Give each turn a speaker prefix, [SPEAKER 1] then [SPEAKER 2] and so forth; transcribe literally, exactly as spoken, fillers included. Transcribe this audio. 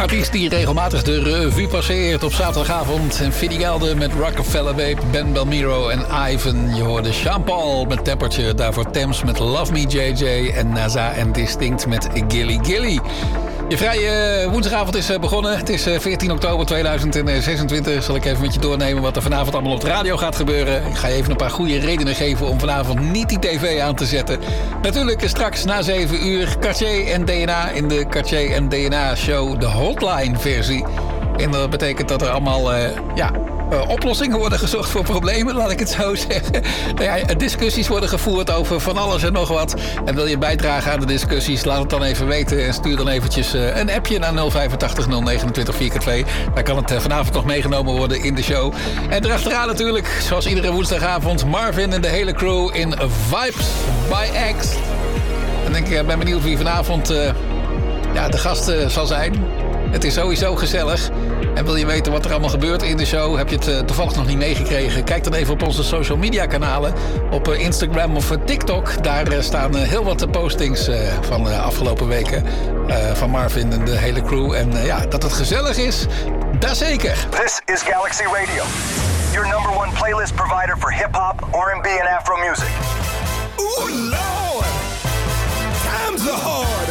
[SPEAKER 1] Artiest die regelmatig de revue passeert op zaterdagavond. En Vinnie Gelder met Rockefeller Babe, Ben Belmiro en Ivan. Je hoorde Jean-Paul met Temperature. Daarvoor Thames met Love Me J J. En Naza en Distinct met Gilly Gilly. Je vrije woensdagavond is begonnen. Het is veertien oktober tweeduizend zesentwintig. Zal ik even met je doornemen wat er vanavond allemaal op de radio gaat gebeuren. Ik ga je even een paar goede redenen geven om vanavond niet die tv aan te zetten. Natuurlijk straks na zeven uur Cartier en D N A in de Cartier en D N A show, de hotline versie. En dat betekent dat er allemaal, uh, ja... Uh, oplossingen worden gezocht voor problemen, laat ik het zo zeggen. Nou ja, discussies worden gevoerd over van alles en nog wat. En wil je bijdragen aan de discussies, laat het dan even weten. En stuur dan eventjes uh, een appje naar nul vijfentachtig nul negenentwintig vier keer twee. Daar kan het uh, vanavond nog meegenomen worden in de show. En erachteraan natuurlijk, zoals iedere woensdagavond, Marvin en de hele crew in Vibes by X. En ik uh, ben benieuwd wie vanavond uh, ja, de gast uh, zal zijn. Het is sowieso gezellig. En wil je weten wat er allemaal gebeurt in de show? Heb je het uh, toevallig nog niet meegekregen? Kijk dan even op onze social media kanalen. Op uh, Instagram of uh, TikTok. Daar uh, staan uh, heel wat postings uh, van de uh, afgelopen weken. Uh, van Marvin en de hele crew. En uh, ja, dat het gezellig is, daar zeker.
[SPEAKER 2] This is Galaxy Radio. Your number one playlist provider for hip-hop, R and B en Afro music.
[SPEAKER 3] Ooh, Lord! Times are hard!